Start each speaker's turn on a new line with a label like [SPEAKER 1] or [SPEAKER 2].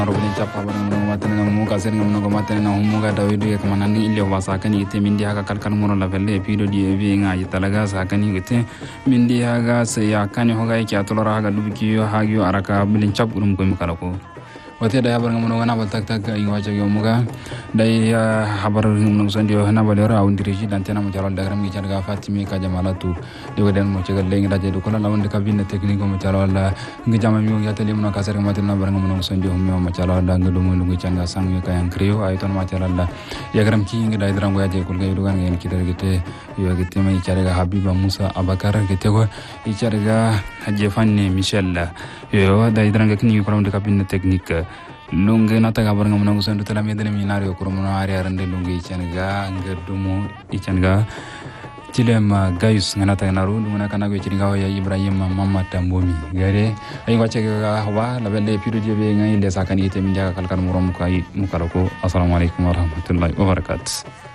[SPEAKER 1] Robin chapa barang matena muka sering matena muka David kamanani ile wasakani ite mindi haga kalkan mono la velle pido di evi ngai talaga sakani gite mindi haga se yakani hoga ki atolora haga dubiki hagyo araka bilin chap gurum ko mikalako wate da barang mono na baltak tak ingaja yo muga dai habar mono sandio na balera undiri dan tena mo jalan dagram gi jarga fatimi ka jamalatu de wadan mo cegal lengi daje do kola lawon de kabine tekniko mo jalala ngi jama mi ya tele mo ka sare matena barang mono sandio mo cala da ngado mo ngi canga sang yo kayang kreo ay ton ma cala da yagram ki ngi dai dram go aje kul gay dugan ngi kitar gite yo gite mai carega Habiba Musa Abakar gite go i carega haje fanne Michel yo dai dram kini ko de kabine teknik lunge nata gabar ngamna ngusan dutala medele minario kurumna ari arande lunge icanga ngadumo icanga cilema gayus nganata naru dumana kana go ciringa ya Ibrahim Mamad Tambomi gare ay wace ga hawa la belle pido jebe ngai le sakani ite min jaga kalkan murom kai mukarako assalamu alaikum warahmatullahi wabarakatuh.